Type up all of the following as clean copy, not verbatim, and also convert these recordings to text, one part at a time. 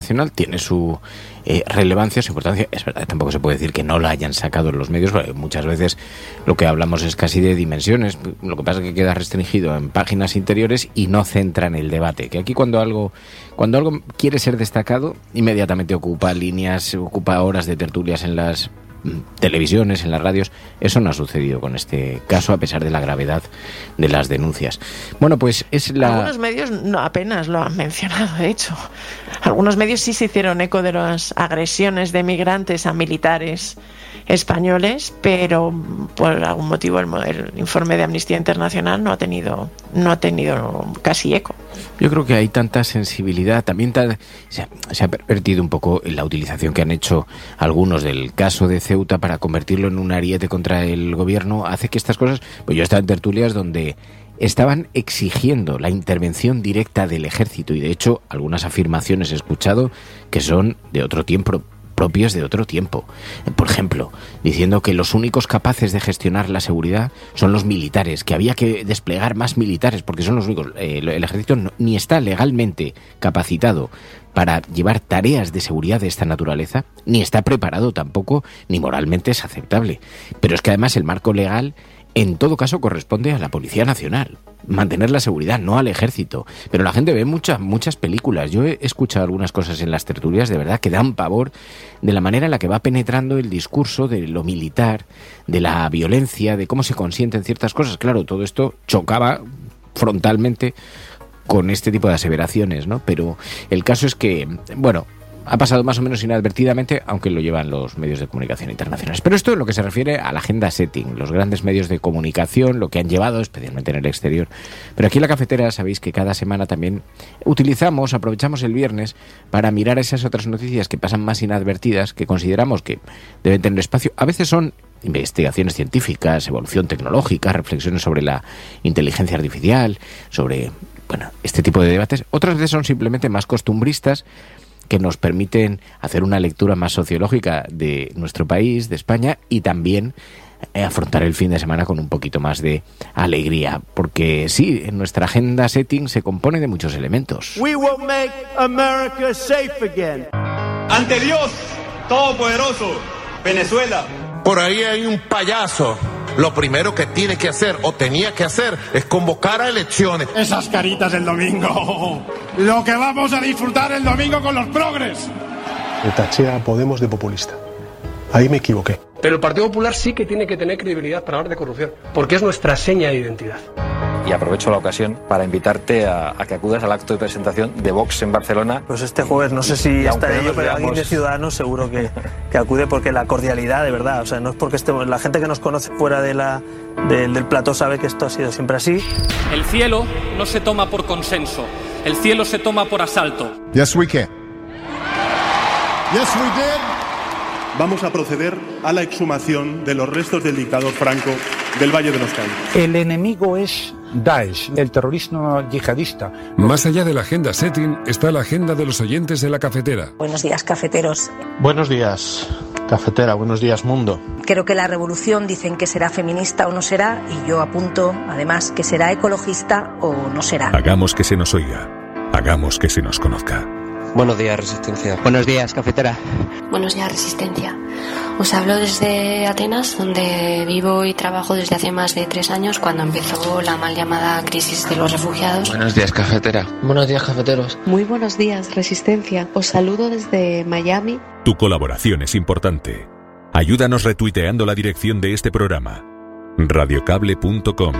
internacional, tiene su relevancia, su importancia. Es verdad, tampoco se puede decir que no la hayan sacado en los medios, porque muchas veces lo que hablamos es casi de dimensiones. Lo que pasa es que queda restringido en páginas interiores y no centra en el debate. Que aquí cuando algo quiere ser destacado, inmediatamente ocupa líneas, ocupa horas de tertulias en las televisiones, en las radios. Eso no ha sucedido con este caso, a pesar de la gravedad de las denuncias. Bueno, pues algunos medios no apenas lo han mencionado, de hecho. Algunos medios sí se hicieron eco de las agresiones de migrantes a militares españoles, pero por algún motivo el informe de Amnistía Internacional no ha tenido casi eco. Yo creo que hay tanta sensibilidad, también se ha pervertido un poco la utilización que han hecho algunos del caso de Ceuta para convertirlo en un ariete contra el gobierno, hace que estas cosas... Pues yo he estado en tertulias donde estaban exigiendo la intervención directa del ejército, y de hecho algunas afirmaciones he escuchado que son de otro tiempo, propios de otro tiempo. Por ejemplo, diciendo que los únicos capaces de gestionar la seguridad son los militares, que había que desplegar más militares porque son los únicos. El ejército ni está legalmente capacitado para llevar tareas de seguridad de esta naturaleza, ni está preparado tampoco, ni moralmente es aceptable. Pero es que además el marco legal en todo caso corresponde a la Policía Nacional, mantener la seguridad, no al ejército. Pero la gente ve muchas películas. Yo he escuchado algunas cosas en las tertulias, de verdad, que dan pavor de la manera en la que va penetrando el discurso de lo militar, de la violencia, de cómo se consienten ciertas cosas. Claro, todo esto chocaba frontalmente con este tipo de aseveraciones, ¿no? Pero el caso es que, bueno, ha pasado más o menos inadvertidamente, aunque lo llevan los medios de comunicación internacionales. Pero esto es lo que se refiere a la agenda setting, los grandes medios de comunicación, lo que han llevado, especialmente en el exterior. Pero aquí en La Cafetera sabéis que cada semana también aprovechamos el viernes para mirar esas otras noticias que pasan más inadvertidas, que consideramos que deben tener espacio. A veces son investigaciones científicas, evolución tecnológica, reflexiones sobre la inteligencia artificial, sobre, bueno, este tipo de debates. Otras veces son simplemente más costumbristas, que nos permiten hacer una lectura más sociológica de nuestro país, de España, y también afrontar el fin de semana con un poquito más de alegría, porque sí, en nuestra agenda setting se compone de muchos elementos. We will make America safe again. Ante Dios Todopoderoso, Venezuela. Por ahí hay un payaso. Lo primero que tiene que hacer o tenía que hacer es convocar a elecciones. Esas caritas del domingo. Lo que vamos a disfrutar el domingo con los progres. Le taché a Podemos de populista. Ahí me equivoqué. Pero el Partido Popular sí que tiene que tener credibilidad para hablar de corrupción, porque es nuestra seña de identidad. Y aprovecho la ocasión para invitarte a que acudas al acto de presentación de Vox en Barcelona. Pues este jueves no sé si estaré yo, pero alguien de Ciudadanos seguro que acude, porque la cordialidad, de verdad, o sea, no es porque estemos, la gente que nos conoce fuera del plató sabe que esto ha sido siempre así. El cielo no se toma por consenso, el cielo se toma por asalto. Yes, we can. Yes, we did. Vamos a proceder a la exhumación de los restos del dictador Franco del Valle de los Caídos. El enemigo es Daesh, el terrorismo yihadista. Más allá de la agenda setting está la agenda de los oyentes de La Cafetera. Buenos días, cafeteros. Buenos días, cafetera. Buenos días, mundo. Creo que la revolución dicen que será feminista o no será, y yo apunto, además, que será ecologista o no será. Hagamos que se nos oiga. Hagamos que se nos conozca. Buenos días, Resistencia. Buenos días, cafetera. Buenos días, Resistencia. Os hablo desde Atenas, donde vivo y trabajo desde hace más de 3 años, cuando empezó la mal llamada crisis de los refugiados. Buenos días, cafetera. Buenos días, cafeteros. Muy buenos días, Resistencia. Os saludo desde Miami. Tu colaboración es importante. Ayúdanos retuiteando la dirección de este programa. radiocable.com.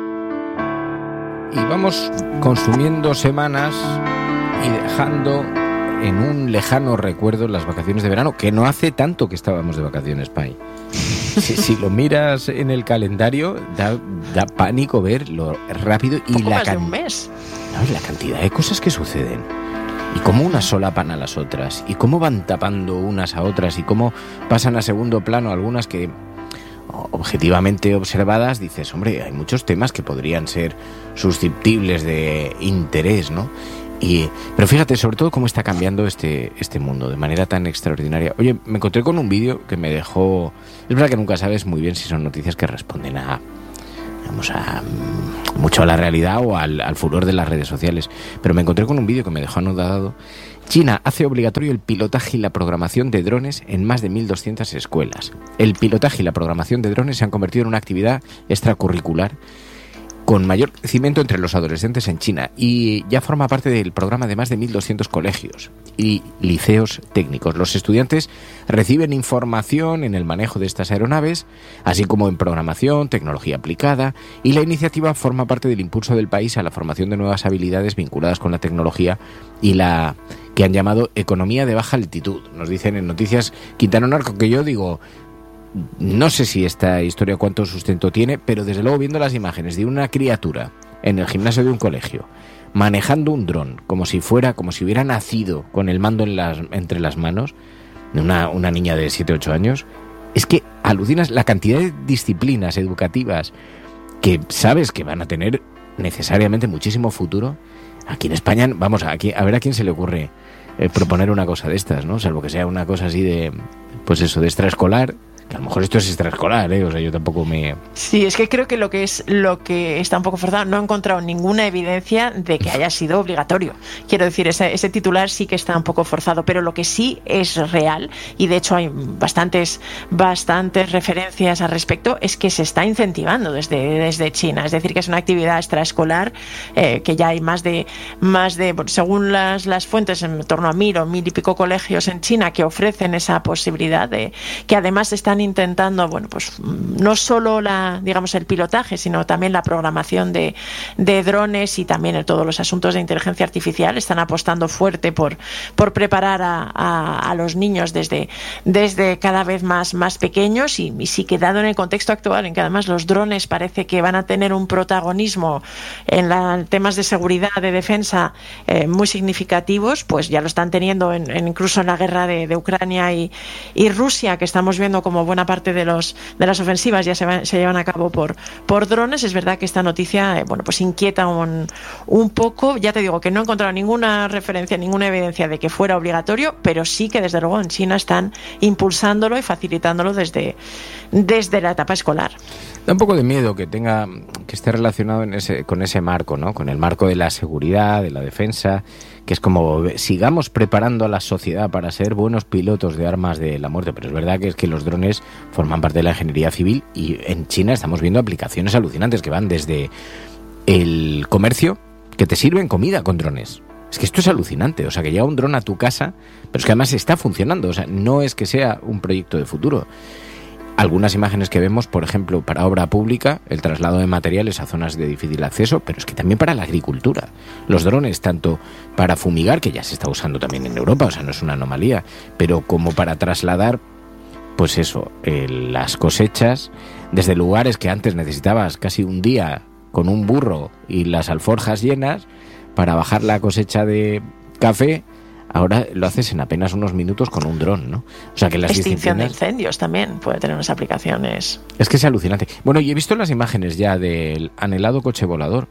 Y vamos consumiendo semanas y dejando en un lejano recuerdo las vacaciones de verano, que no hace tanto que estábamos de vacaciones, Pai. Si lo miras en el calendario, da pánico ver lo rápido y poco más de un mes. No, la cantidad de cosas que suceden. Y cómo unas solapan a las otras, y cómo van tapando unas a otras, y cómo pasan a segundo plano algunas que, objetivamente observadas, dices, hombre, hay muchos temas que podrían ser susceptibles de interés, ¿no? Pero fíjate, sobre todo, cómo está cambiando este mundo de manera tan extraordinaria. Oye, me encontré con un vídeo que me dejó... Es verdad que nunca sabes muy bien si son noticias que responden a mucho a la realidad o al furor de las redes sociales. Pero me encontré con un vídeo que me dejó anodado. China hace obligatorio el pilotaje y la programación de drones en más de 1.200 escuelas. El pilotaje y la programación de drones se han convertido en una actividad extracurricular con mayor crecimiento entre los adolescentes en China y ya forma parte del programa de más de 1.200 colegios y liceos técnicos. Los estudiantes reciben información en el manejo de estas aeronaves, así como en programación, tecnología aplicada, y la iniciativa forma parte del impulso del país a la formación de nuevas habilidades vinculadas con la tecnología y la que han llamado economía de baja altitud. Nos dicen en Noticias Quintana Narco, que yo digo, no sé si esta historia cuánto sustento tiene, pero desde luego viendo las imágenes de una criatura en el gimnasio de un colegio manejando un dron como si hubiera nacido con el mando entre las manos, de una niña de 7-8 años, es que alucinas la cantidad de disciplinas educativas que sabes que van a tener necesariamente muchísimo futuro. Aquí en España, vamos, aquí a ver a quién se le ocurre proponer una cosa de estas, ¿no? Salvo que sea una cosa así de, pues eso, de extraescolar. Que a lo mejor esto es extraescolar, o sea, yo tampoco me... Sí, es que creo que lo que está un poco forzado, no he encontrado ninguna evidencia de que haya sido obligatorio. Quiero decir, ese titular sí que está un poco forzado, pero lo que sí es real, y de hecho hay bastantes referencias al respecto, es que se está incentivando desde China. Es decir, que es una actividad extraescolar, que ya hay más de según las fuentes, en torno a 1.000 o 1.000 y pico colegios en China que ofrecen esa posibilidad de que además están intentando, bueno, pues no solo el pilotaje, sino también la programación de drones y también todos los asuntos de inteligencia artificial. Están apostando fuerte por preparar a los niños desde cada vez más pequeños y sí que, dado en el contexto actual en que además los drones parece que van a tener un protagonismo en temas de seguridad, de defensa, muy significativos, pues ya lo están teniendo incluso en la guerra de Ucrania y Rusia, que estamos viendo como buena parte de las ofensivas ya se llevan a cabo por drones. Es verdad que esta noticia pues inquieta un poco. Ya te digo que no he encontrado ninguna referencia, ninguna evidencia de que fuera obligatorio, pero sí que desde luego en China están impulsándolo y facilitándolo desde la etapa escolar. Da un poco de miedo que esté relacionado con ese marco, ¿no? Con el marco de la seguridad, de la defensa, que es como sigamos preparando a la sociedad para ser buenos pilotos de armas de la muerte. Pero es verdad que es que los drones forman parte de la ingeniería civil y en China estamos viendo aplicaciones alucinantes que van desde el comercio, que te sirven comida con drones. Es que esto es alucinante, o sea, que llega un dron a tu casa, pero es que además está funcionando, o sea, no es que sea un proyecto de futuro. Algunas imágenes que vemos, por ejemplo, para obra pública, el traslado de materiales a zonas de difícil acceso, pero es que también para la agricultura. Los drones, tanto para fumigar, que ya se está usando también en Europa, o sea, no es una anomalía, pero como para trasladar, pues eso, las cosechas desde lugares que antes necesitabas casi un día con un burro y las alforjas llenas para bajar la cosecha de café. Ahora lo haces en apenas unos minutos con un dron, ¿no? O sea que las extinción de incendios también puede tener unas aplicaciones. Es que es alucinante. Bueno, y he visto las imágenes ya del anhelado coche volador.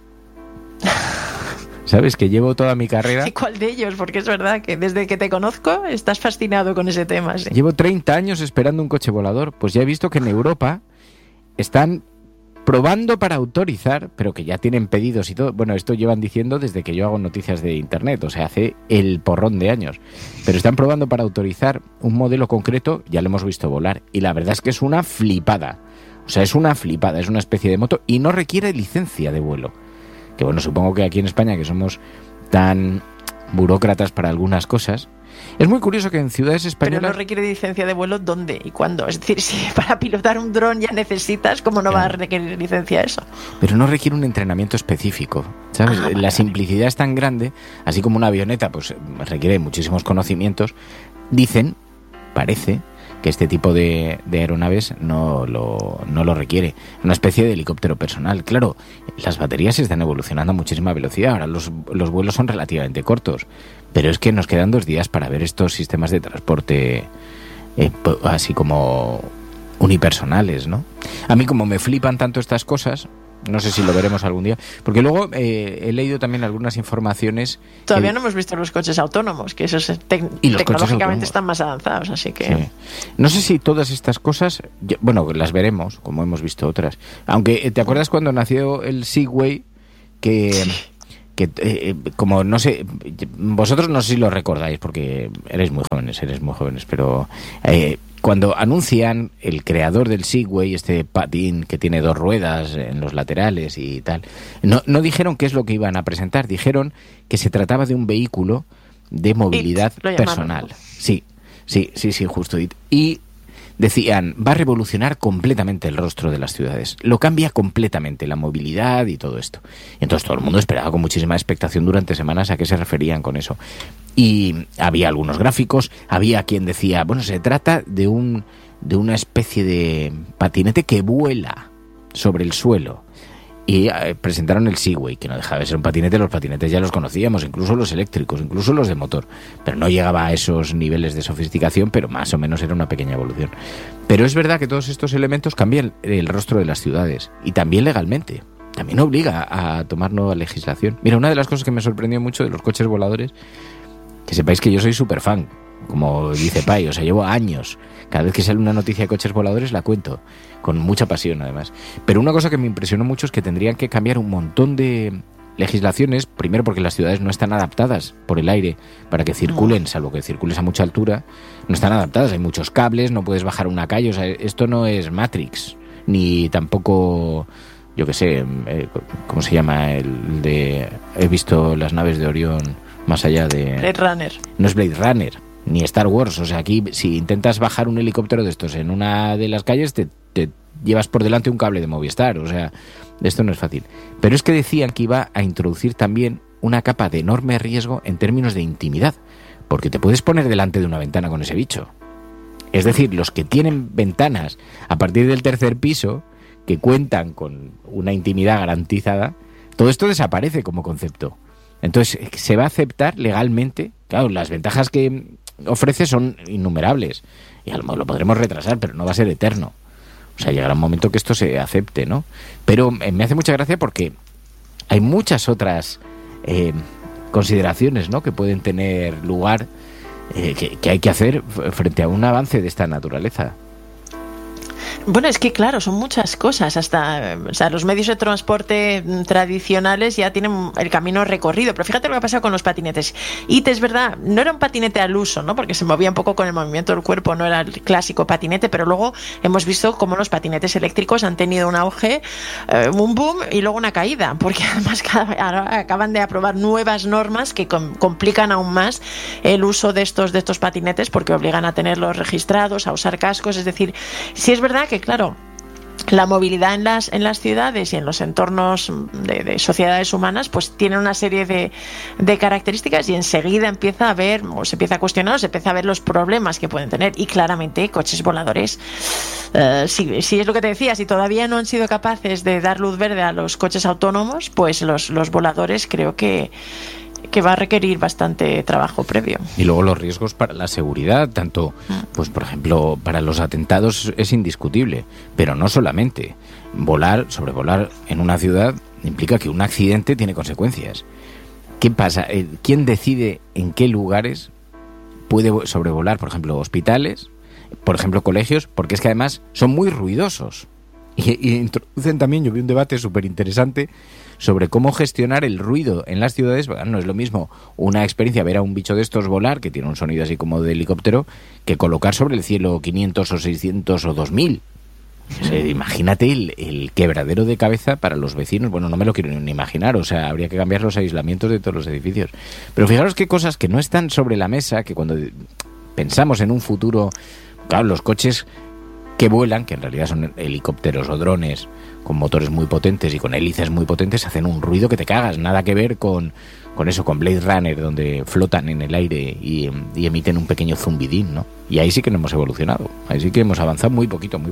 ¿Sabes? Que llevo toda mi carrera... ¿Y cuál de ellos? Porque es verdad que desde que te conozco estás fascinado con ese tema. ¿Sí? Llevo 30 años esperando un coche volador. Pues ya he visto que en Europa están probando para autorizar, pero que ya tienen pedidos y todo. Bueno, esto llevan diciendo desde que yo hago noticias de internet, o sea, hace el porrón de años. Pero están probando para autorizar un modelo concreto, ya lo hemos visto volar. Y la verdad es que es una flipada. O sea, es una flipada, es una especie de moto y no requiere licencia de vuelo. Que bueno, supongo que aquí en España, que somos tan burócratas para algunas cosas, es muy curioso que en ciudades españolas... Pero no requiere licencia de vuelo, ¿dónde y cuándo? Es decir, si para pilotar un dron ya necesitas, ¿cómo no va a requerir licencia eso? Pero no requiere un entrenamiento específico, ¿sabes? La simplicidad es tan grande, así como una avioneta pues requiere muchísimos conocimientos. Dicen, parece, que este tipo de aeronaves no lo requiere. Una especie de helicóptero personal. Claro, las baterías están evolucionando a muchísima velocidad. Ahora los vuelos son relativamente cortos. Pero es que nos quedan 2 días para ver estos sistemas de transporte así como unipersonales, ¿no? A mí, como me flipan tanto estas cosas, No sé si lo veremos algún día. Porque luego he leído también algunas informaciones... Todavía no hemos visto los coches autónomos, que esos tecnológicamente están más avanzados, así que... Sí. No sé si todas estas cosas... las veremos, como hemos visto otras. Aunque, ¿te acuerdas cuando nació el Segway? Que como no sé, vosotros no sé si lo recordáis porque eres muy jóvenes, pero cuando anuncian el creador del Segway, este patín que tiene 2 ruedas en los laterales y tal, no dijeron qué es lo que iban a presentar, dijeron que se trataba de un vehículo de movilidad personal. Sí, justo. Y decían, va a revolucionar completamente el rostro de las ciudades. Lo cambia completamente, la movilidad y todo esto. Y entonces todo el mundo esperaba con muchísima expectación durante semanas a qué se referían con eso. Y había algunos gráficos, había quien decía, se trata de una especie de patinete que vuela sobre el suelo. Y presentaron el Segway, que no dejaba de ser un patinete. Los patinetes ya los conocíamos, incluso los eléctricos, incluso los de motor. Pero no llegaba a esos niveles de sofisticación, pero más o menos era una pequeña evolución. Pero es verdad que todos estos elementos cambian el rostro de las ciudades, y también legalmente. También obliga a tomar nueva legislación. Mira, una de las cosas que me sorprendió mucho de los coches voladores, que sepáis que yo soy súper fan, como dice Pai, llevo años. Cada vez que sale una noticia de coches voladores la cuento, con mucha pasión además. Pero una cosa que me impresionó mucho es que tendrían que cambiar un montón de legislaciones, primero porque las ciudades no están adaptadas por el aire para que circulen, salvo que circules a mucha altura, no están adaptadas, hay muchos cables, no puedes bajar una calle, esto no es Matrix, ni tampoco, yo qué sé, ¿cómo se llama? He visto las naves de Orión más allá de... Blade Runner. No es Blade Runner, ni Star Wars. Aquí, si intentas bajar un helicóptero de estos en una de las calles, te llevas por delante un cable de Movistar. Esto no es fácil. Pero es que decían que iba a introducir también una capa de enorme riesgo en términos de intimidad, porque te puedes poner delante de una ventana con ese bicho. Es decir, los que tienen ventanas a partir del 3er piso, que cuentan con una intimidad garantizada, todo esto desaparece como concepto. Entonces, se va a aceptar legalmente. Claro, las ventajas que ofrece son innumerables. Y a lo mejor lo podremos retrasar, pero no va a ser eterno. Llegará un momento que esto se acepte, ¿no? Pero me hace mucha gracia porque hay muchas otras consideraciones, ¿no?, que pueden tener lugar, que hay que hacer frente a un avance de esta naturaleza. Bueno, es que claro, son muchas cosas. Hasta, los medios de transporte tradicionales ya tienen el camino recorrido. Pero fíjate lo que ha pasado con los patinetes. IT, es verdad, no era un patinete al uso, ¿no?, porque se movía un poco con el movimiento del cuerpo, no era el clásico patinete, pero luego hemos visto cómo los patinetes eléctricos han tenido un auge, un boom y luego una caída, porque además acaban de aprobar nuevas normas que complican aún más el uso de estos patinetes, porque obligan a tenerlos registrados, a usar cascos. Es decir, sí es verdad que, claro, la movilidad en las ciudades y en los entornos de sociedades humanas pues tiene una serie de características, y enseguida empieza a ver, o se empieza a cuestionar, o se empieza a ver los problemas que pueden tener. Y claramente coches voladores, si es lo que te decía, si todavía no han sido capaces de dar luz verde a los coches autónomos, pues los voladores creo que va a requerir bastante trabajo previo. Y luego los riesgos para la seguridad, tanto, pues por ejemplo, para los atentados es indiscutible, pero no solamente. Sobrevolar en una ciudad implica que un accidente tiene consecuencias. ¿Qué pasa? ¿Quién decide en qué lugares puede sobrevolar? Por ejemplo, hospitales, por ejemplo, colegios, porque es que además son muy ruidosos. Y introducen también, yo vi un debate súper interesante sobre cómo gestionar el ruido en las ciudades. Bueno, no es lo mismo una experiencia ver a un bicho de estos volar, que tiene un sonido así como de helicóptero, que colocar sobre el cielo 500 o 600 o 2000. Imagínate el quebradero de cabeza para los vecinos. Bueno, no me lo quiero ni imaginar. Habría que cambiar los aislamientos de todos los edificios. Pero fijaros qué cosas que no están sobre la mesa, que cuando pensamos en un futuro, claro, los coches que vuelan, que en realidad son helicópteros o drones con motores muy potentes y con hélices muy potentes, hacen un ruido que te cagas. Nada que ver con eso, con Blade Runner, donde flotan en el aire y emiten un pequeño zumbidín, ¿no? Y ahí sí que no hemos evolucionado, ahí sí que hemos avanzado muy poquito.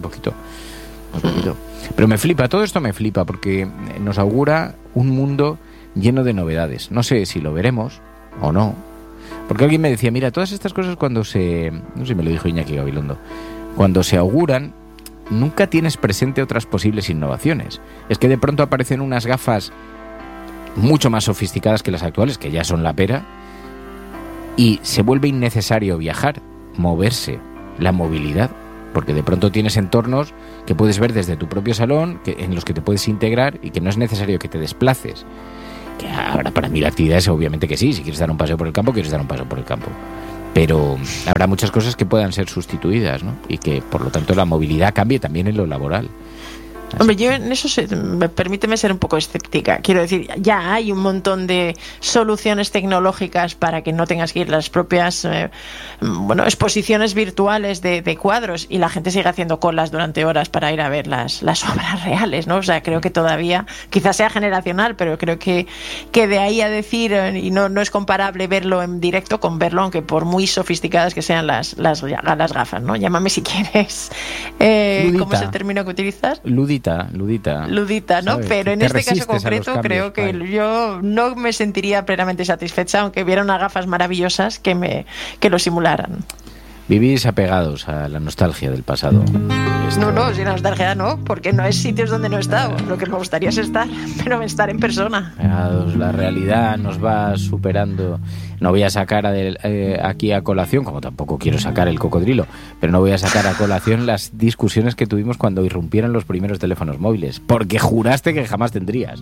Pero me flipa, todo esto me flipa, porque nos augura un mundo lleno de novedades. No sé si lo veremos o no, porque alguien me decía, mira, todas estas cosas cuando no sé si me lo dijo Iñaki Gabilondo, cuando se auguran, nunca tienes presente otras posibles innovaciones. Es que de pronto aparecen unas gafas mucho más sofisticadas que las actuales, que ya son la pera, y se vuelve innecesario viajar, moverse, la movilidad, porque de pronto tienes entornos que puedes ver desde tu propio salón, en los que te puedes integrar y que no es necesario que te desplaces. Que ahora, para mí la actividad es obviamente que sí, si quieres dar un paseo por el campo, quieres dar un paseo por el campo. Pero habrá muchas cosas que puedan ser sustituidas, ¿no? Y que, por lo tanto, la movilidad cambie también en lo laboral. Hombre, yo en eso permíteme ser un poco escéptica. Quiero decir, ya hay un montón de soluciones tecnológicas para que no tengas que ir las propias exposiciones virtuales de cuadros, y la gente sigue haciendo colas durante horas para ir a ver las obras reales, ¿no? O sea, creo que todavía, quizás sea generacional, pero creo que de ahí a decir, y no es comparable verlo en directo con verlo, aunque por muy sofisticadas que sean las gafas, ¿no? Llámame si quieres. ¿Cómo es el término que utilizas? Ludita, ¿no? ¿Sabes? Pero en este caso concreto creo que yo no me sentiría plenamente satisfecha aunque hubiera unas gafas maravillosas que lo simularan. Vivís apegados a la nostalgia del pasado. No, si la nostalgia no, porque no es sitios donde no he estado. Lo que me gustaría es estar, pero estar en persona. La realidad nos va superando. No voy a sacar aquí a colación, como tampoco quiero sacar el cocodrilo, pero no voy a sacar a colación las discusiones que tuvimos cuando irrumpieron los primeros teléfonos móviles, porque juraste que jamás tendrías.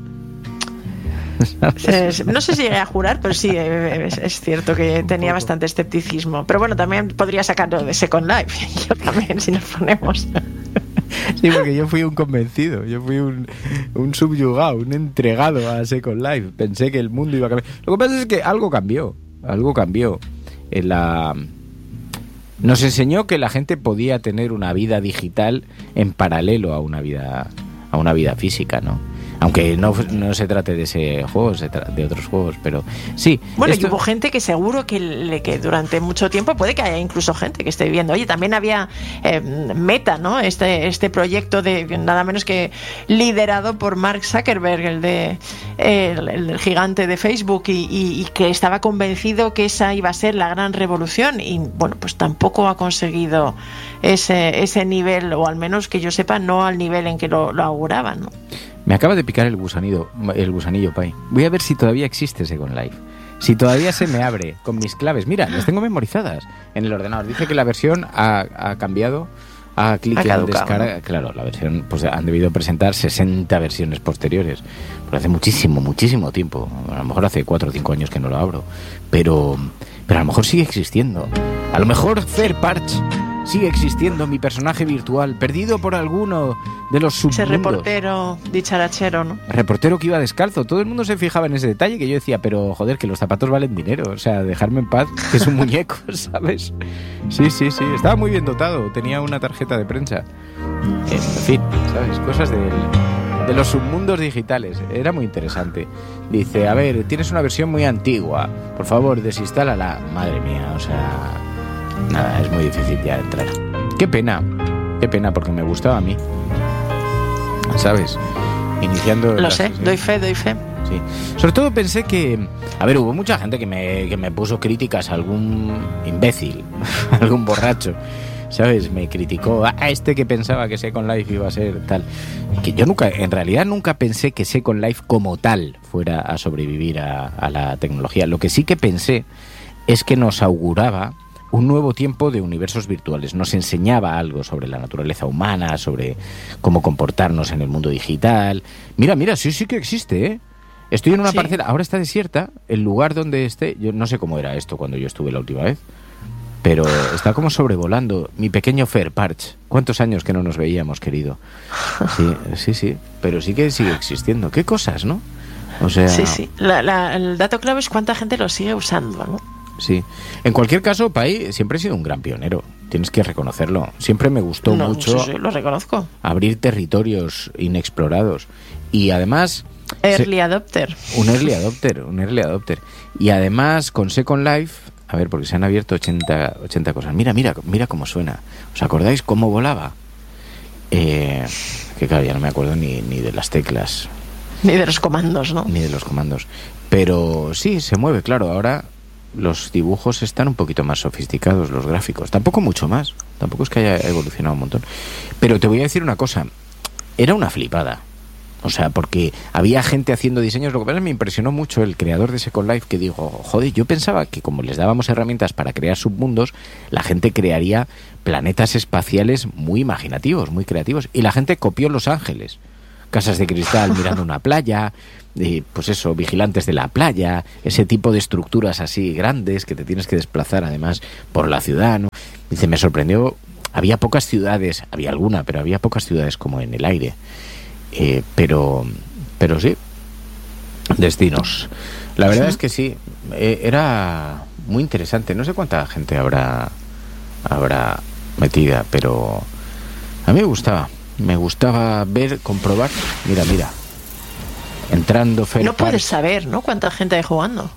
No sé si llegué a jurar, pero sí, es cierto que tenía bastante escepticismo. Pero bueno, también podría sacarlo de Second Life. Yo también, si nos ponemos. Sí, porque yo fui un convencido, yo fui un subyugado, un entregado a Second Life. Pensé que el mundo iba a cambiar. Lo que pasa es que algo cambió. Nos enseñó que la gente podía tener una vida digital en paralelo a una vida física, ¿no? Aunque no se trate de ese juego, se trata de otros juegos, pero sí. Bueno, y hubo gente que seguro que durante mucho tiempo, puede que haya incluso gente que esté viviendo. Oye, también había Meta, ¿no? Este proyecto de nada menos que liderado por Mark Zuckerberg, el gigante de Facebook, y que estaba convencido que esa iba a ser la gran revolución, y bueno, pues tampoco ha conseguido ese nivel, o al menos que yo sepa, no al nivel en que lo auguraban, ¿no? Me acaba de picar el gusanillo, Pai. Voy a ver si todavía existe Second Life. Si todavía se me abre con mis claves. Mira, las tengo memorizadas en el ordenador. Dice que la versión ha cambiado, ha clic en descarga. Claro, la versión, pues han debido presentar 60 versiones posteriores. Pero hace muchísimo tiempo. A lo mejor hace 4 o 5 años que no lo abro. Pero a lo mejor sigue existiendo. A lo mejor Fair Parch sigue existiendo, mi personaje virtual, perdido por alguno de los submundos. Ese reportero dicharachero, ¿no? Reportero que iba descalzo. Todo el mundo se fijaba en ese detalle, que yo decía, pero joder, que los zapatos valen dinero. O sea, dejarme en paz, que es un muñeco, ¿sabes? Sí. Estaba muy bien dotado. Tenía una tarjeta de prensa. En fin, ¿sabes? Cosas de los submundos digitales. Era muy interesante. Dice, a ver, tienes una versión muy antigua. Por favor, desinstálala. Madre mía, o sea... Nada, es muy difícil ya entrar. Qué pena, porque me gustaba a mí, ¿sabes? Iniciando... Lo sé, doy fe. Sí. Sobre todo pensé que... A ver, hubo mucha gente que me puso críticas a algún imbécil, algún borracho, ¿sabes? Me criticó a este que pensaba que Second Life iba a ser tal. Que yo en realidad nunca pensé que Second Life como tal fuera a sobrevivir a la tecnología. Lo que sí que pensé es que nos auguraba un nuevo tiempo de universos virtuales. Nos enseñaba algo sobre la naturaleza humana, sobre cómo comportarnos en el mundo digital. Mira, sí que existe, ¿eh? Estoy en una parcela, ahora está desierta, el lugar donde esté, yo no sé cómo era esto cuando yo estuve la última vez, pero está como sobrevolando mi pequeño Fair Parch. ¿Cuántos años que no nos veíamos, querido? Sí, pero sí que sigue existiendo. ¿Qué cosas, no? O sea... Sí. El dato clave es cuánta gente lo sigue usando, ¿no? Sí. En cualquier caso, Pai siempre he sido un gran pionero. Tienes que reconocerlo. Siempre me gustó mucho. Sí, lo reconozco. Abrir territorios inexplorados. Y además... Early adopter. Un early adopter. Y además, con Second Life... A ver, porque se han abierto 80 cosas. Mira cómo suena. ¿Os acordáis cómo volaba? Que claro, ya no me acuerdo ni de las teclas. Ni de los comandos, ¿no? Ni de los comandos. Pero sí, se mueve, claro. Ahora los dibujos están un poquito más sofisticados, los gráficos. Tampoco mucho más. Tampoco es que haya evolucionado un montón. Pero te voy a decir una cosa. Era una flipada. O sea, porque había gente haciendo diseños. Lo que pasa es que me impresionó mucho el creador de Second Life, que dijo, joder, yo pensaba que como les dábamos herramientas para crear submundos, la gente crearía planetas espaciales muy imaginativos, muy creativos. Y la gente copió Los Ángeles. Casas de cristal mirando una playa, pues eso, vigilantes de la playa, ese tipo de estructuras así grandes que te tienes que desplazar además por la ciudad, ¿no? Dice, me sorprendió, había pocas ciudades, había alguna, pero había pocas ciudades como en el aire. Pero sí, destinos. La verdad es que sí, era muy interesante. No sé cuánta gente habrá metida, pero a mí me gustaba ver, comprobar. Mira, entrando. No puedes saber, ¿no? Cuánta gente hay jugando.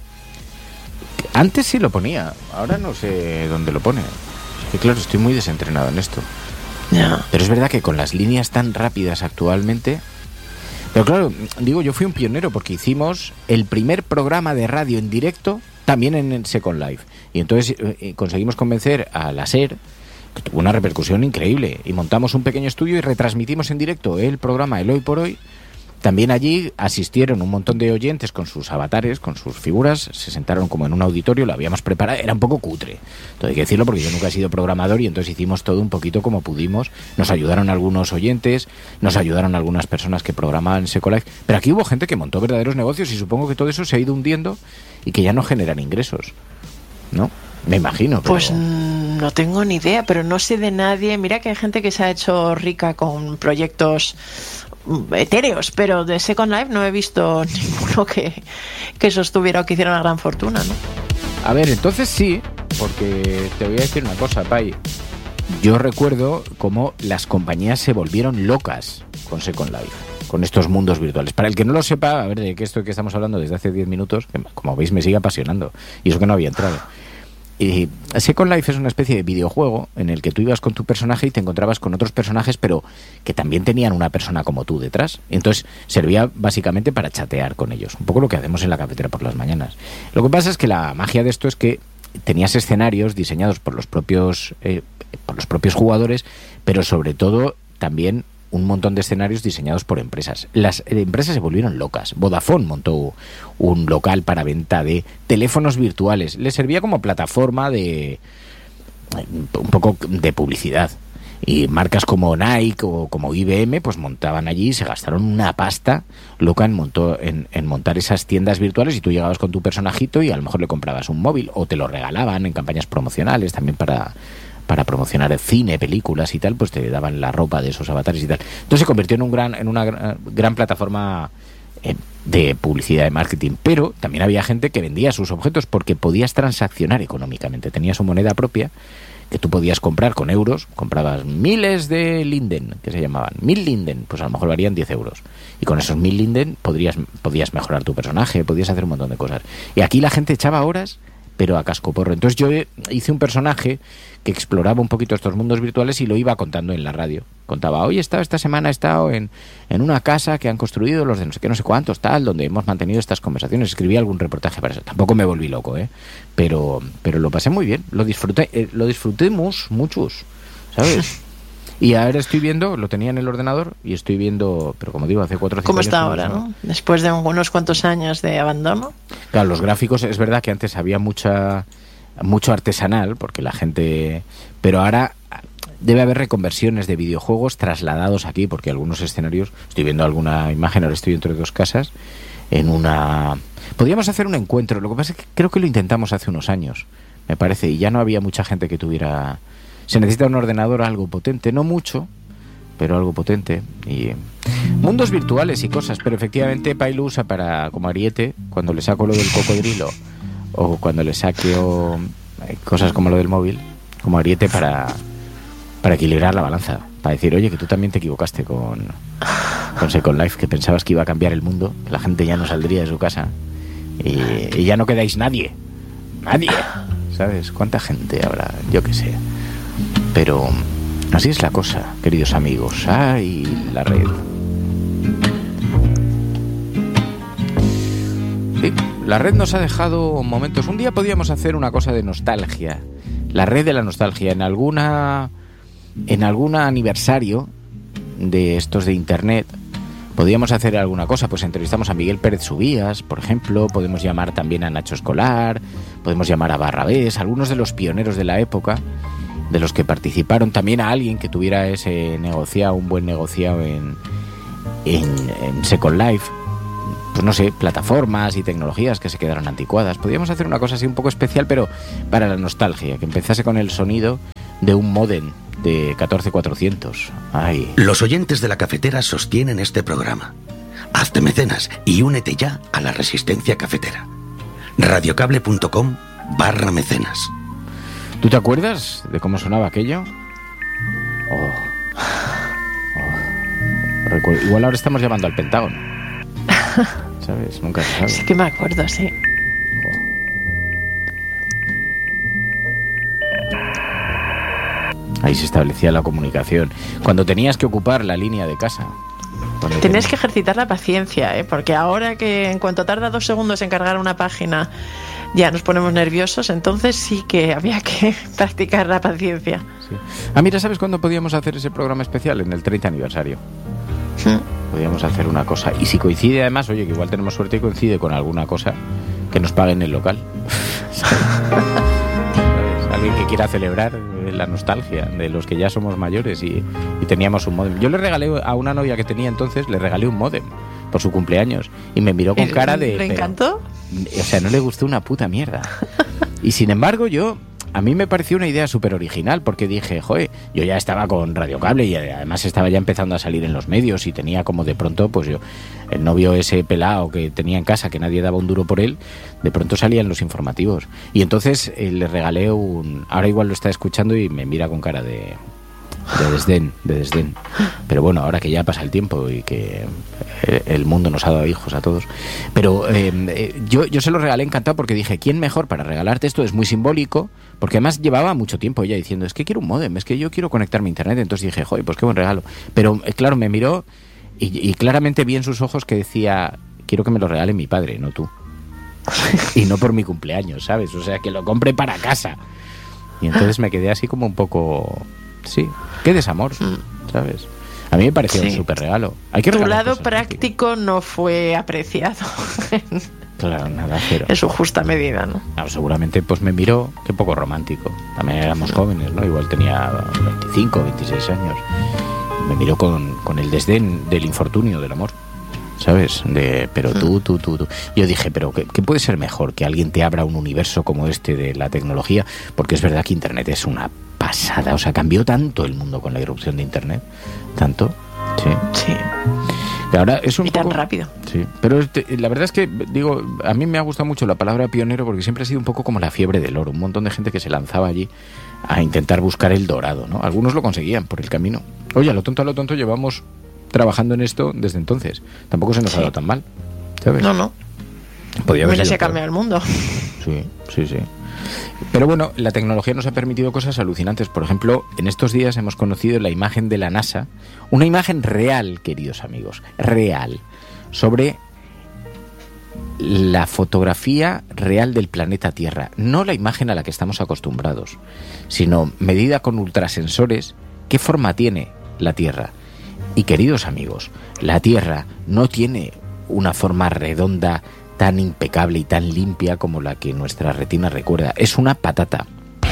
Antes sí lo ponía, ahora no sé dónde lo pone. Es que claro, estoy muy desentrenado en esto. Ya. Pero es verdad que con las líneas tan rápidas actualmente... Pero claro, digo, yo fui un pionero porque hicimos el primer programa de radio en directo también en Second Life. Y entonces conseguimos convencer a la SER, que tuvo una repercusión increíble. Y montamos un pequeño estudio y retransmitimos en directo el programa El Hoy por Hoy. También allí asistieron un montón de oyentes con sus avatares, con sus figuras, se sentaron como en un auditorio, lo habíamos preparado, era un poco cutre, todo hay que decirlo porque yo nunca he sido programador y entonces hicimos todo un poquito como pudimos, nos ayudaron algunos oyentes, nos ayudaron algunas personas que programaban Second Life, pero aquí hubo gente que montó verdaderos negocios y supongo que todo eso se ha ido hundiendo y que ya no generan ingresos, ¿no? Me imagino. Pero... Pues no tengo ni idea, pero no sé de nadie, mira que hay gente que se ha hecho rica con proyectos etéreos, pero de Second Life no he visto ninguno que sostuviera o que hiciera una gran fortuna, ¿no? A ver, entonces sí, porque te voy a decir una cosa, Pai. Yo recuerdo cómo las compañías se volvieron locas con Second Life, con estos mundos virtuales. Para el que no lo sepa, a ver, de qué esto que estamos hablando desde hace 10 minutos, que como veis me sigue apasionando, y eso que no había entrado. Y Second Life es una especie de videojuego en el que tú ibas con tu personaje y te encontrabas con otros personajes, pero que también tenían una persona como tú detrás. Y entonces servía básicamente para chatear con ellos. Un poco lo que hacemos en la cafetera por las mañanas. Lo que pasa es que la magia de esto es que tenías escenarios diseñados por los propios jugadores, pero sobre todo también un montón de escenarios diseñados por empresas. Las empresas se volvieron locas. Vodafone montó un local para venta de teléfonos virtuales. Le servía como plataforma de un poco de publicidad. Y marcas como Nike o como IBM pues montaban allí y se gastaron una pasta loca en montar esas tiendas virtuales y tú llegabas con tu personajito y a lo mejor le comprabas un móvil o te lo regalaban en campañas promocionales también para promocionar el cine, películas y tal, pues te daban la ropa de esos avatares y tal. Entonces se convirtió en una gran plataforma de publicidad, de marketing, pero también había gente que vendía sus objetos porque podías transaccionar económicamente, tenías su moneda propia que tú podías comprar con euros, comprabas miles de linden, que se llamaban, 1000 linden, pues a lo mejor valían 10 euros. Y con esos 1000 linden podías mejorar tu personaje, podías hacer un montón de cosas. Y aquí la gente echaba horas, pero a cascoporro. Entonces yo hice un personaje que exploraba un poquito estos mundos virtuales y lo iba contando en la radio. Contaba, hoy esta semana he estado en una casa que han construido los de no sé qué, no sé cuántos, tal, donde hemos mantenido estas conversaciones. Escribí algún reportaje para eso. Tampoco me volví loco, pero lo pasé muy bien. Lo disfruté muchos, ¿sabes? Y ahora estoy viendo, lo tenía en el ordenador y estoy viendo, pero como digo, hace 4 o 5 años. ¿Cómo está ahora, no? Después de unos cuantos años de abandono. Claro, los gráficos, es verdad que antes había mucho artesanal, porque la gente... Pero ahora debe haber reconversiones de videojuegos trasladados aquí, porque algunos escenarios... Estoy viendo alguna imagen, ahora estoy dentro de 2 casas, en una... Podríamos hacer un encuentro, lo que pasa es que creo que lo intentamos hace unos años, me parece, y ya no había mucha gente que tuviera... Se necesita un ordenador algo potente, no mucho, pero algo potente. Y mundos virtuales y cosas, pero efectivamente Pai lo usa para, como ariete, cuando le saco lo del cocodrilo, o cuando le saqueo cosas como lo del móvil, como ariete para equilibrar la balanza, para decir, oye, que tú también te equivocaste con Second Life, que pensabas que iba a cambiar el mundo, que la gente ya no saldría de su casa, y ya no quedáis nadie, ¿sabes? ¿Cuánta gente habrá? Yo qué sé. Pero así es la cosa, queridos amigos. ¡Ay, la red! Sí, La red nos ha dejado momentos. Un día podíamos hacer una cosa de nostalgia. La red de la nostalgia. En algún aniversario de estos de internet podíamos hacer alguna cosa. Pues entrevistamos a Miguel Pérez Subías, por ejemplo. Podemos llamar también a Nacho Escolar. Podemos llamar a Barrabés. Algunos de los pioneros de la época, de los que participaron. También a alguien que tuviera ese negociado, un buen negociado en Second Life. Pues no sé, plataformas y tecnologías que se quedaron anticuadas. Podríamos hacer una cosa así un poco especial, pero para la nostalgia, que empezase con el sonido de un módem de 14400. Ay. Los oyentes de La Cafetera sostienen este programa. Hazte mecenas y únete ya a la resistencia cafetera. radiocable.com/mecenas. ¿Tú te acuerdas de cómo sonaba aquello? Igual ahora estamos llamando al Pentágono. ¿Sabes? Nunca se sabe. Sí que me acuerdo, sí. Ahí se establecía la comunicación. Cuando tenías que ocupar la línea de casa. Tienes que ejercitar la paciencia, porque ahora que en cuanto tarda 2 segundos en cargar una página ya nos ponemos nerviosos, entonces sí que había que practicar la paciencia. Sí. Mira, ¿sabes cuándo podíamos hacer ese programa especial? En el 30 aniversario. Podíamos hacer una cosa. Y si coincide además, oye, que igual tenemos suerte y coincide con alguna cosa, que nos paguen el local. ¿Sabes? Alguien que quiera celebrar la nostalgia de los que ya somos mayores y teníamos un módem. Yo le regalé a una novia que tenía entonces, le regalé un módem por su cumpleaños y me miró con cara de... ¿Le encantó? O sea, no le gustó una puta mierda. Y sin embargo a mí me pareció una idea súper original, porque dije, joder, yo ya estaba con Radio Cable y además estaba ya empezando a salir en los medios y tenía como de pronto, pues yo, el novio ese pelao que tenía en casa, que nadie daba un duro por él, de pronto salía en los informativos. Y entonces le regalé ahora igual lo está escuchando y me mira con cara de desdén. Pero bueno, ahora que ya pasa el tiempo y que el mundo nos ha dado hijos a todos. Pero yo se lo regalé encantado porque dije, ¿quién mejor para regalarte esto? Es muy simbólico, porque además llevaba mucho tiempo ella diciendo, es que quiero un módem, es que yo quiero conectarme a internet. Entonces dije, joder, pues qué buen regalo. Pero claro, me miró y claramente vi en sus ojos que decía, quiero que me lo regale mi padre, no tú. Y no por mi cumpleaños, ¿sabes? O sea, que lo compre para casa. Y entonces me quedé así como un poco... Sí, qué desamor, ¿sabes? A mí me pareció un súper regalo. Hay que tu lado práctico no fue apreciado. Claro, nada, cero. En su justa medida, ¿no? Seguramente pues me miró, qué poco romántico. También éramos jóvenes, ¿no? Igual tenía 25, 26 años. Me miró con el desdén del infortunio del amor, ¿sabes? Pero tú. Yo dije, pero ¿qué puede ser mejor que alguien te abra un universo como este de la tecnología? Porque es verdad que Internet es una pasada. O sea, cambió tanto el mundo con la irrupción de Internet. ¿Tanto? Sí. Y ahora es un poco... tan rápido. Sí, pero la verdad es que, digo, a mí me ha gustado mucho la palabra pionero porque siempre ha sido un poco como la fiebre del oro. Un montón de gente que se lanzaba allí a intentar buscar el dorado, ¿no? Algunos lo conseguían por el camino. Oye, a lo tonto llevamos trabajando en esto desde entonces. Tampoco se nos ha dado tan mal, ¿sabes? No. Podría haber se cambia el mundo. Sí. Pero bueno, la tecnología nos ha permitido cosas alucinantes. Por ejemplo, en estos días hemos conocido la imagen de la NASA, una imagen real, queridos amigos, real, sobre la fotografía real del planeta Tierra. No la imagen a la que estamos acostumbrados, sino medida con ultrasensores, qué forma tiene la Tierra. Y queridos amigos, la Tierra no tiene una forma redonda tan impecable y tan limpia como la que nuestra retina recuerda. Es una patata.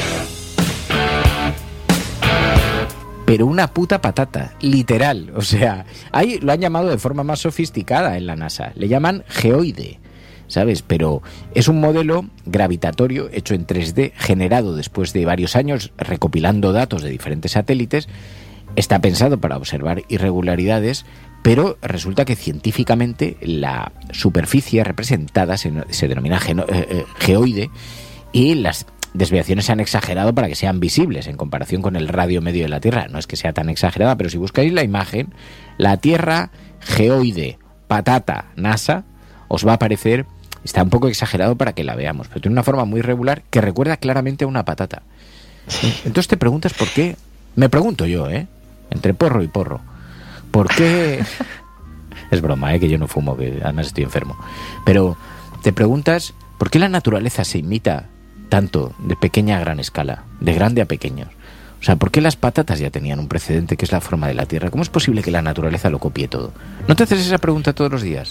Pero una puta patata, literal. O sea, ahí lo han llamado de forma más sofisticada en la NASA. Le llaman geoide, ¿sabes? Pero es un modelo gravitatorio hecho en 3D, generado después de varios años recopilando datos de diferentes satélites. Está pensado para observar irregularidades, pero resulta que científicamente la superficie representada se denomina geoide y las desviaciones se han exagerado para que sean visibles en comparación con el radio medio de la Tierra. No es que sea tan exagerada, pero si buscáis la imagen, la Tierra geoide, patata, NASA, os va a aparecer, está un poco exagerado para que la veamos, pero tiene una forma muy irregular que recuerda claramente a una patata. Entonces te preguntas por qué. Me pregunto yo, entre porro y porro, ¿por qué? Es broma, que yo no fumo, que además estoy enfermo. Pero te preguntas por qué la naturaleza se imita tanto de pequeña a gran escala, de grande a pequeños. O sea, ¿por qué las patatas ya tenían un precedente que es la forma de la Tierra? ¿Cómo es posible que la naturaleza lo copie todo? ¿No te haces esa pregunta todos los días?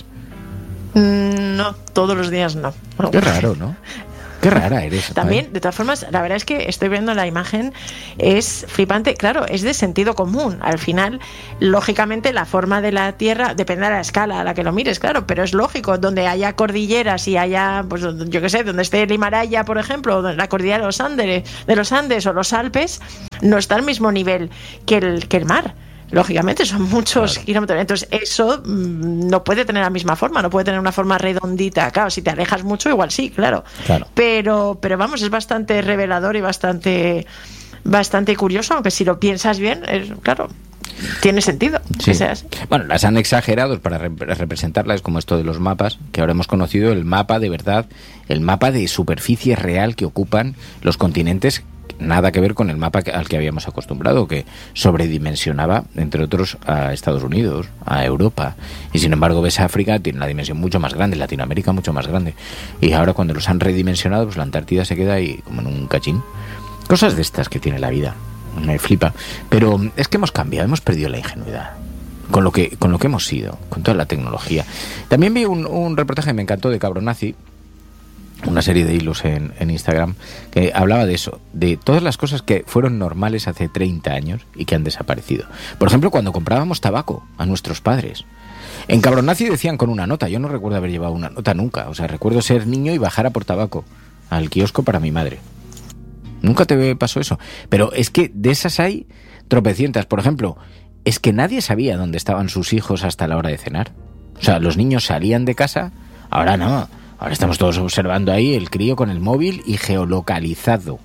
No, todos los días no. Qué raro, ¿no? Qué rara eres. También, de todas formas, la verdad es que estoy viendo la imagen, es flipante. Claro, es de sentido común. Al final, lógicamente, la forma de la Tierra depende de la escala a la que lo mires, claro, pero es lógico. Donde haya cordilleras y haya, pues yo qué sé, donde esté el Himalaya, por ejemplo, o la cordillera de los Andes o los Alpes, no está al mismo nivel que el mar. Lógicamente son muchos kilómetros, entonces eso no puede tener la misma forma, no puede tener una forma redondita. Claro, si te alejas mucho igual sí, claro. Pero vamos, es bastante revelador y bastante curioso, aunque si lo piensas bien, claro, tiene sentido. Sí. Bueno, las han exagerado para representarlas, como esto de los mapas, que ahora hemos conocido el mapa de verdad, el mapa de superficie real que ocupan los continentes. Nada que ver con el mapa al que habíamos acostumbrado, que sobredimensionaba, entre otros, a Estados Unidos, a Europa. Y sin embargo ves África, tiene una dimensión mucho más grande, Latinoamérica mucho más grande. Y ahora cuando los han redimensionado, pues la Antártida se queda ahí como en un cachín. Cosas de estas que tiene la vida. Me flipa. Pero es que hemos cambiado, hemos perdido la ingenuidad. Con lo que hemos sido, con toda la tecnología. También vi un reportaje que me encantó de Cabronazi, una serie de hilos en Instagram, que hablaba de eso, de todas las cosas que fueron normales hace 30 años y que han desaparecido. Por ejemplo, cuando comprábamos tabaco a nuestros padres. En Cabronazi decían con una nota, yo no recuerdo haber llevado una nota nunca, o sea, recuerdo ser niño y bajar a por tabaco al kiosco para mi madre. Nunca te pasó eso. Pero es que de esas hay tropecientas. Por ejemplo, es que nadie sabía dónde estaban sus hijos hasta la hora de cenar. O sea, los niños salían de casa, ahora no. Ahora estamos todos observando ahí el crío con el móvil y geolocalizado.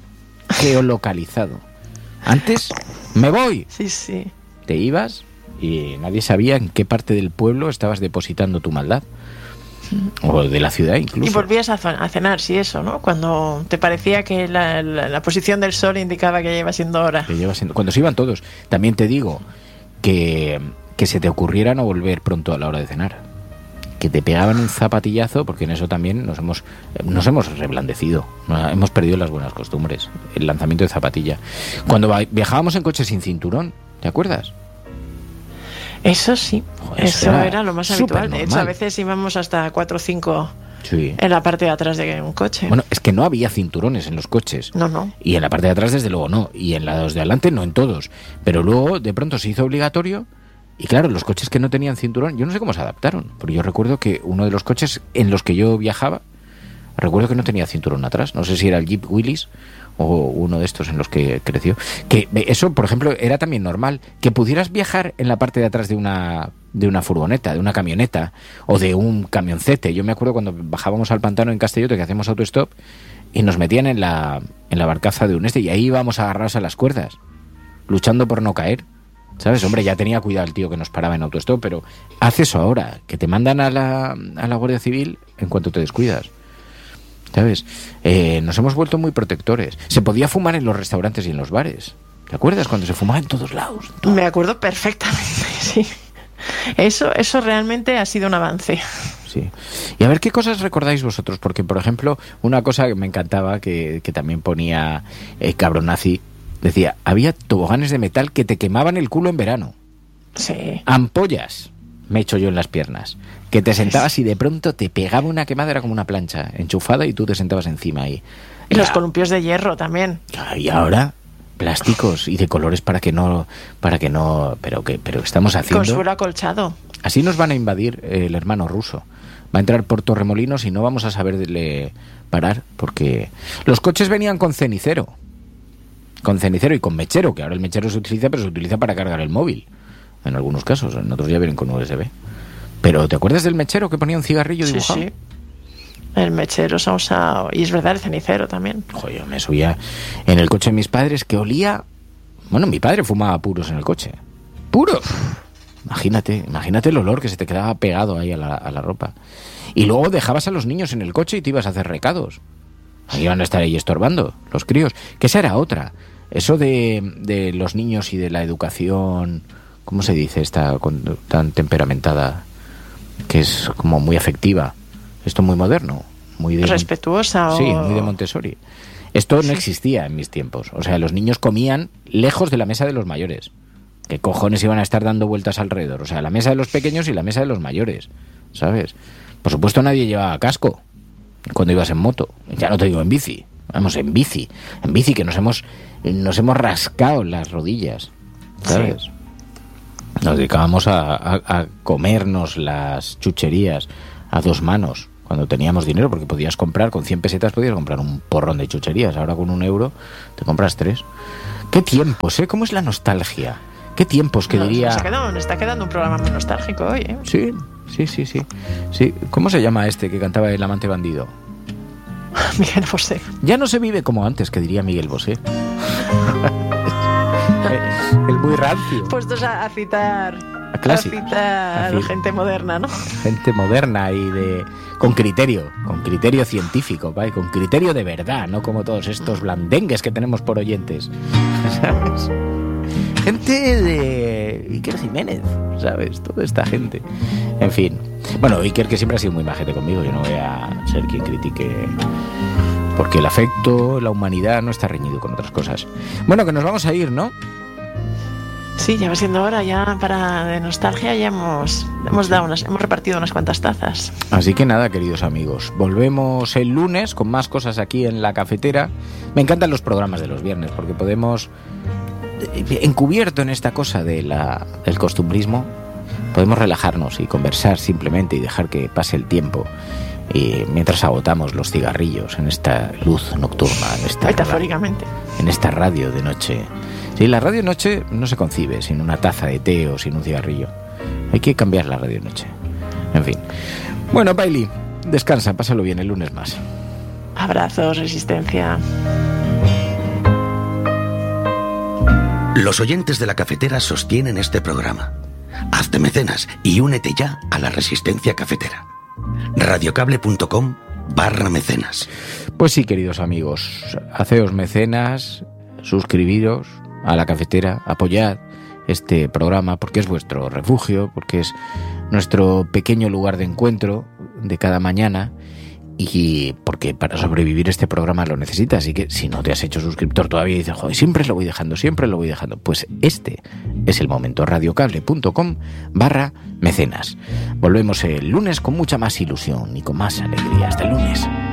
Antes, me voy. Sí. Te ibas y nadie sabía en qué parte del pueblo estabas depositando tu maldad. O de la ciudad incluso. Y volvías a cenar, sí, eso, ¿no? Cuando te parecía que la posición del sol indicaba que ya iba siendo hora. Cuando se iban todos. También te digo que se te ocurriera no volver pronto a la hora de cenar. Que te pegaban un zapatillazo, porque en eso también nos hemos reblandecido, hemos perdido las buenas costumbres, el lanzamiento de zapatilla. Cuando viajábamos en coche sin cinturón, ¿te acuerdas? Eso sí, eso era lo más habitual. De hecho, a veces íbamos hasta 4 o 5 en la parte de atrás de un coche. Bueno, es que no había cinturones en los coches. No. Y en la parte de atrás, desde luego, no. Y en los de adelante, no en todos. Pero luego, de pronto, se hizo obligatorio. Y claro, los coches que no tenían cinturón, yo no sé cómo se adaptaron, porque yo recuerdo que uno de los coches en los que yo viajaba, recuerdo que no tenía cinturón atrás, no sé si era el Jeep Willys o uno de estos en los que creció. Que eso, por ejemplo, era también normal, que pudieras viajar en la parte de atrás de una furgoneta, de una camioneta o de un camioncete. Yo me acuerdo cuando bajábamos al pantano en Castellote, que hacíamos autostop, y nos metían en la barcaza de un y ahí íbamos agarrados a las cuerdas, luchando por no caer. ¿Sabes? Hombre, ya tenía cuidado el tío que nos paraba en autostop, pero haz eso ahora, que te mandan a la Guardia Civil en cuanto te descuidas. ¿Sabes? Nos hemos vuelto muy protectores. Se podía fumar en los restaurantes y en los bares. ¿Te acuerdas? Cuando se fumaba en todos lados. Me acuerdo perfectamente, sí. Eso realmente ha sido un avance. Sí. Y a ver qué cosas recordáis vosotros, porque, por ejemplo, una cosa que me encantaba, que también ponía Cabronazi, decía, había toboganes de metal que te quemaban el culo en verano. Sí. Ampollas me echo yo en las piernas. Que te sentabas y de pronto te pegaba una quemada, era como una plancha enchufada y tú te sentabas encima ahí. Y los columpios de hierro también. Y ahora, plásticos y de colores para que no, pero estamos haciendo. Con suelo acolchado. Así nos van a invadir el hermano ruso. Va a entrar por Torremolinos y no vamos a saberle parar, porque los coches venían con cenicero. Con cenicero y con mechero, que ahora el mechero se utiliza, pero se utiliza para cargar el móvil. En algunos casos, en otros ya vienen con USB. Pero ¿te acuerdas del mechero que ponía un cigarrillo dibujado? Sí. El mechero se ha usado. Y es verdad, el cenicero también. Joder, me subía en el coche de mis padres que olía. Bueno, mi padre fumaba puros en el coche. ¡Puros! Imagínate el olor que se te quedaba pegado ahí a la ropa. Y luego dejabas a los niños en el coche y te ibas a hacer recados. Ahí iban a estar ahí estorbando los críos. Que esa era otra. Eso de los niños y de la educación, ¿cómo se dice esta tan temperamentada? Que es como muy afectiva. Esto muy moderno. muy de respetuosa. Sí, muy de Montessori. Esto no existía en mis tiempos. O sea, los niños comían lejos de la mesa de los mayores. ¿Qué cojones iban a estar dando vueltas alrededor? O sea, la mesa de los pequeños y la mesa de los mayores, ¿sabes? Por supuesto nadie llevaba casco cuando ibas en moto. Ya no te digo en bici. Vamos, en bici. En bici que nos hemos rascado las rodillas, ¿sabes? Sí. Nos dedicábamos a comernos las chucherías a dos manos cuando teníamos dinero, porque podías comprar, con 100 pesetas podías comprar un porrón de chucherías. Ahora con 1 euro te compras 3. ¡Qué tiempos, eh! ¿Cómo es la nostalgia? ¿Qué tiempos que diría...? Nos está quedando un programa muy nostálgico hoy, ¿eh? Sí. ¿Cómo se llama este que cantaba El amante bandido? Miguel Bosé. Ya no se vive como antes, que diría Miguel Bosé. El muy rancio. Puestos a citar... A citar gente moderna, ¿no? Gente moderna y con criterio científico, ¿vale? Con criterio de verdad, no como todos estos blandengues que tenemos por oyentes, ¿sabes? Gente de Iker Jiménez, ¿sabes? Toda esta gente. En fin. Bueno, Iker, que siempre ha sido muy majete conmigo, yo no voy a ser quien critique, porque el afecto, la humanidad no está reñido con otras cosas. Bueno, que nos vamos a ir, ¿no? Sí, ya va siendo hora, ya para de nostalgia ya hemos repartido unas cuantas tazas. Así que nada, queridos amigos, volvemos el lunes con más cosas aquí en La Cafetera. Me encantan los programas de los viernes porque podemos, encubierto en esta cosa del costumbrismo, podemos relajarnos y conversar simplemente y dejar que pase el tiempo mientras agotamos los cigarrillos en esta luz nocturna, metafóricamente, en esta radio de noche. Sí, la radio noche no se concibe sin una taza de té o sin un cigarrillo. Hay que cambiar la radio noche. En fin. Bueno, Paili, descansa, pásalo bien, el lunes más. Abrazos, Resistencia. Los oyentes de La Cafetera sostienen este programa. Hazte mecenas y únete ya a la Resistencia Cafetera. radiocable.com/mecenas. Pues sí, queridos amigos, haceos mecenas, suscribiros a La Cafetera, apoyad este programa porque es vuestro refugio, porque es nuestro pequeño lugar de encuentro de cada mañana y porque para sobrevivir este programa lo necesitas. Así que si no te has hecho suscriptor todavía y dices, joder, siempre lo voy dejando, pues este es el momento. radiocable.com/mecenas. Volvemos el lunes con mucha más ilusión y con más alegría. Hasta el lunes.